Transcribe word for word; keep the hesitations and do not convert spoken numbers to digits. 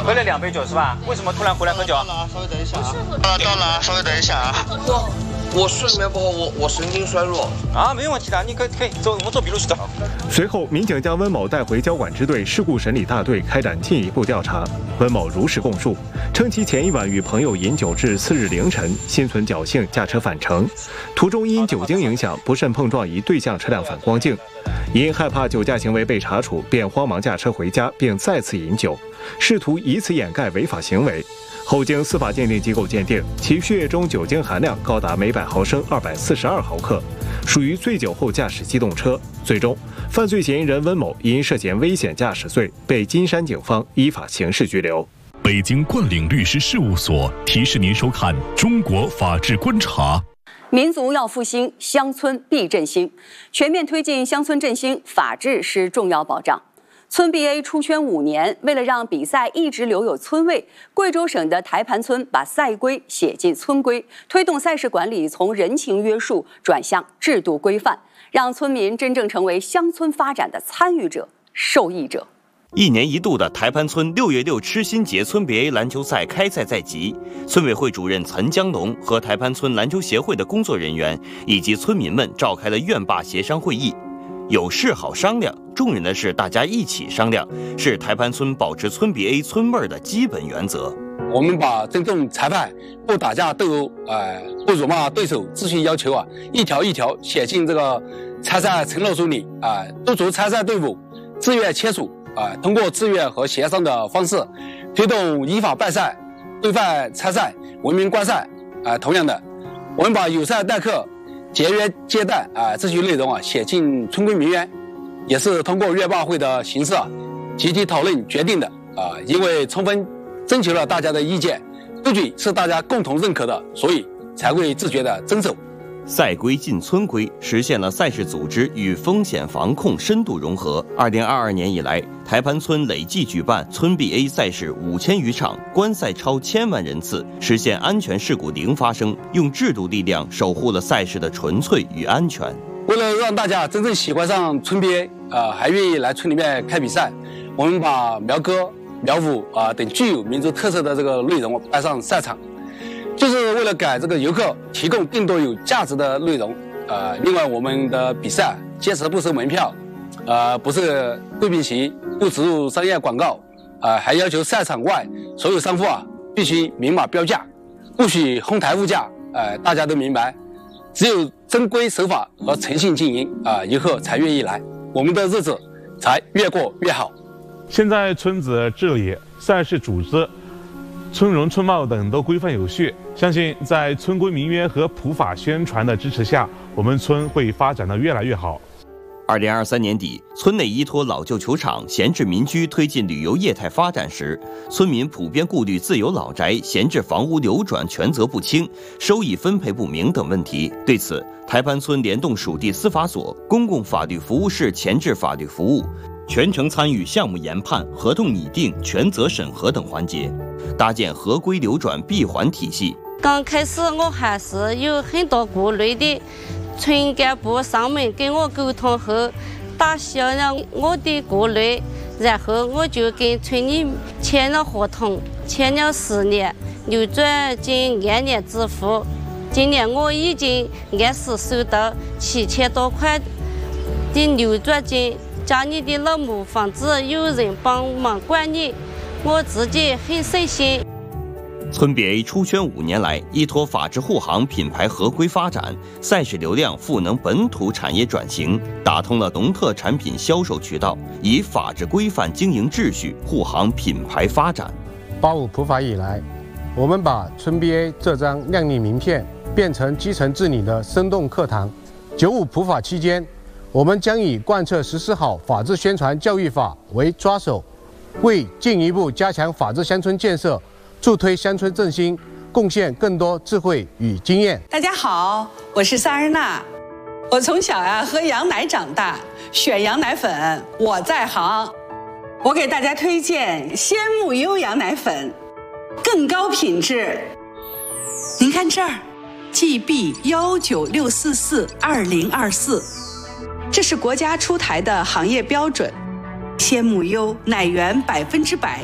喝了两杯酒是吧？为什么突然回来喝酒？ 到了，稍微等一下啊。到了，到了，稍微等一下啊。 我我睡眠不好，我我神经衰弱啊，没有问题的，你可以可以走，我们做笔录去走。 随后，民警将温某带回交管支队事故审理大队开展进一步调查。温某如实供述，称其前一晚与朋友饮酒至次日凌晨，心存侥幸驾车返程，途中因酒精影响不慎碰撞一对向车辆反光镜，因害怕酒驾行为被查处，便慌忙驾车回家，并再次饮酒，试图以此掩盖违法行为。后经司法鉴定机构鉴定，其血液中酒精含量高达每百毫升二百四十二毫克，属于醉酒后驾驶机动车。最终，犯罪嫌疑人温某因涉嫌危险驾驶罪被金山警方依法刑事拘留。 北京冠岭律师事务所提示您收看《中国法治观察》。 民族要复兴，乡村必振兴。全面推进乡村振兴，法治是重要保障。村 B A 出圈五年，为了让比赛一直留有村味，贵州省的台盘村把赛规写进村规，推动赛事管理从人情约束转向制度规范，让村民真正成为乡村发展的参与者、受益者。 一年一度的台盘村六月六吃心节村 B A 篮球赛开赛在即，村委会主任岑江龙和台盘村篮球协会的工作人员以及村民们召开了院坝协商会议。有事好商量，重人的事大家一起商量，是台盘村保持村 B A 村味儿的基本原则。 我们把尊重裁判、不打架斗殴、呃不辱骂对手秩序要求啊，一条一条写进这个参赛承诺书里啊，督促参赛队伍自愿签署啊，通过自愿和协商的方式，推动依法办赛、规范参赛、文明观赛啊。同样的，我们把友善待客、节约接待啊这些内容啊写进村规民约，也是通过院坝会的形式啊集体讨论决定的啊。因为充分征求了大家的意见，规矩是大家共同认可的，所以才会自觉的遵守。 赛规进村规，实现了赛事组织与风险防控深度融合。二零二二年以来，台盘村累计举办村 B A 赛事五千余场，观赛超千万人次，实现安全事故零发生，用制度力量守护了赛事的纯粹与安全。 为了让大家真正喜欢上村 B A， 呃，还愿意来村里面看比赛，我们把苗歌、苗舞啊、呃、等具有民族特色的这个内容搬上赛场。就是为了给这个游客提供更多有价值的内容，呃，另外我们的比赛坚持不收门票，呃，不是贵宾席，不植入商业广告，呃，还要求赛场外所有商户啊必须明码标价，不许哄抬物价，呃，大家都明白，只有遵规守法和诚信经营啊、呃，游客才愿意来，我们的日子才越过越好。 现在村子治理、赛事组织、村容村貌等都规范有序，相信在村规民约和普法宣传的支持下，我们村会发展得越来越好。 二零二三年底，村内依托老旧球场、闲置民居推进旅游业态发展时，村民普遍顾虑自有老宅闲置房屋流转权责不清、收益分配不明等问题。对此，台盘村联动属地司法所、公共法律服务室前置法律服务，全程参与项目研判、合同拟定、权责审核等环节，搭建合规流转闭环体系。 刚开始我还是有很多顾虑的，村干部上门跟我沟通后，打消了我的顾虑，然后我就跟村里签了合同，签了十年，流转金按年支付。今年我已经按时收到七千多块的流转金。家里的老木房子有人帮忙管理，我自己很省心。 村 B A 出圈五年来，依托法治护航品牌合规发展，赛事流量赋能本土产业转型，打通了农特产品销售渠道，以法治规范经营秩序护航品牌发展。 八五普法以来，我们把村 B A 这张亮丽名片变成基层治理的生动课堂。九五普法期间，我们将以贯彻实施好法治宣传教育法为抓手，为进一步加强法治乡村建设，助推乡村振兴，贡献更多智慧与经验。 大家好，我是萨尔娜。我从小啊喝羊奶长大，选羊奶粉我在行。我给大家推荐鲜木优羊奶粉，更高品质。您看这儿 ，G B 幺九六四四二零二四。这是国家出台的行业标准，鲜木优奶源百分之百。